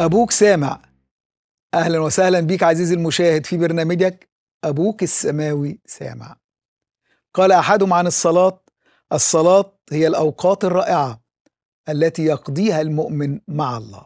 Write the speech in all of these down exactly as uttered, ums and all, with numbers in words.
أبوك سامع. أهلا وسهلا بيك عزيزي المشاهد في برنامجك أبوك السماوي سامع. قال أحدهم عن الصلاة: الصلاة هي الأوقات الرائعة التي يقضيها المؤمن مع الله.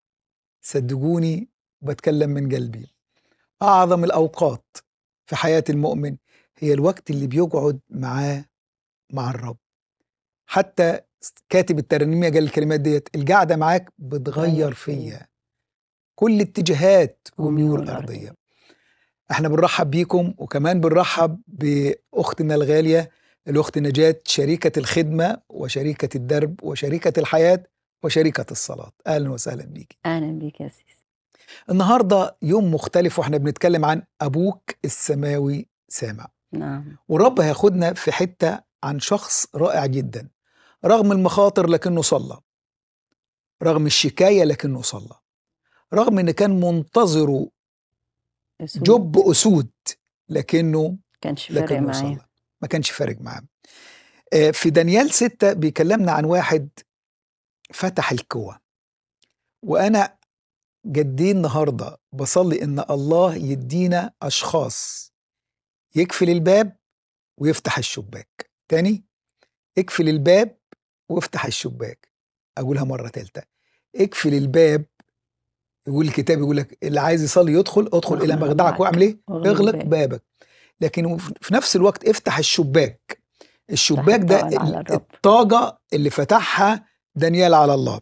صدقوني بتكلم من قلبي، أعظم الأوقات في حياة المؤمن هي الوقت اللي بيقعد معاه مع الرب. حتى كاتب الترنيمية قال الكلمات ديت: القعدة معاك بتغير فيا كل اتجاهات وميول أرضية. احنا بنرحب بيكم، وكمان بنرحب بأختنا الغالية الأخت نجاة، شريكة الخدمة وشريكة الدرب وشريكة الحياة وشريكة الصلاة. أهلا وسهلا بيك. أهلا بيك يا سيس. النهاردة يوم مختلف، واحنا بنتكلم عن أبوك السماوي سامع. نعم. ورب هياخدنا في حتة عن شخص رائع جدا، رغم المخاطر لكنه صلى، رغم الشكاية لكنه صلى، رغم ان كان منتظره أسود. جب أسود لكنه كانش فارق لكنه معاه. صلى، ما كانش فارق معاه. آه، في دانيال ستة بيكلمنا عن واحد فتح الكوة. وأنا جدي النهاردة بصلي إن الله يدينا أشخاص يقفل الباب ويفتح الشباك. تاني، اقفل الباب وافتح الشباك. أقولها مرة تالتة: اقفل الباب. يقول الكتاب، يقول لك اللي عايز يصلي يدخل، ادخل إلى مخدعك واعمل إيه؟ اغلق بابك. لكن في نفس الوقت افتح الشباك. الشباك ده الطاقة اللي فتحها دانيال على الله.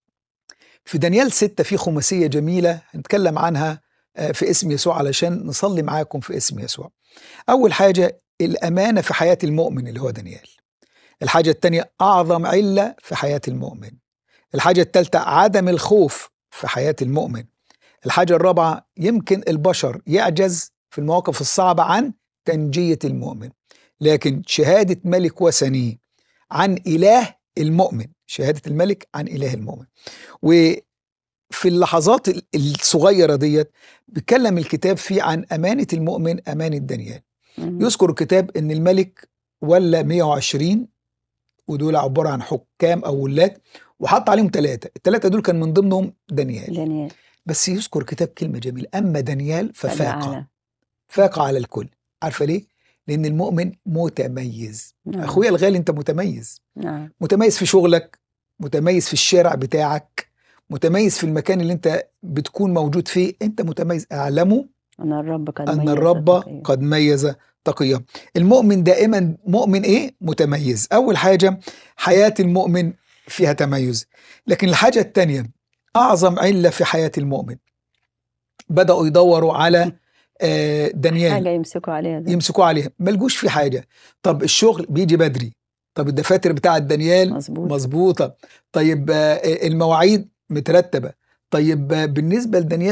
في دانيال ستة في خماسية جميلة هنتكلم عنها في اسم يسوع علشان نصلي معاكم في اسم يسوع. أول حاجة الأمانة في حياة المؤمن اللي هو دانيال. الحاجة الثانية أعظم علة في حياة المؤمن. الحاجة الثالثة عدم الخوف في حياة المؤمن. الحاجة الرابعة يمكن البشر يعجز في المواقف الصعبة عن تنجية المؤمن، لكن شهادة ملك وثني عن إله المؤمن، شهادة الملك عن إله المؤمن. وفي اللحظات الصغيرة ديت بيتكلم الكتاب فيه عن أمانة المؤمن، أمانة دانيال. يذكر الكتاب أن الملك ولا مئة وعشرين، ودول عبارة عن حكام أو ولاد، وحط عليهم ثلاثة. الثلاثة دول كان من ضمنهم دانيال. دانيال. بس يذكر كتاب كلمة جميلة: أما دانيال ففاق، فاق على الكل. عارفة ليه؟ لأن المؤمن متميز. نعم. أخويا الغالي، أنت متميز. نعم. متميز في شغلك، متميز في الشارع بتاعك، متميز في المكان اللي أنت بتكون موجود فيه. أنت متميز. أعلموا أن الرب قد أن ميز الرب تقيا. قد ميز تقيا. المؤمن دائما مؤمن إيه؟ متميز. أول حاجة حياة المؤمن فيها تميز. لكن الحاجة الثانية أعظم علة في حياة المؤمن، بدأوا يدوروا على آه دانيال، حاجة يمسكوا عليها ده. يمسكوا عليها، ما لقوش في حاجة. طب الشغل بيجي بدري، طب الدفاتر بتاعة دانيال مظبوط. مظبوطة، طيب آه المواعيد مترتبة، طيب آه بالنسبة لدانيال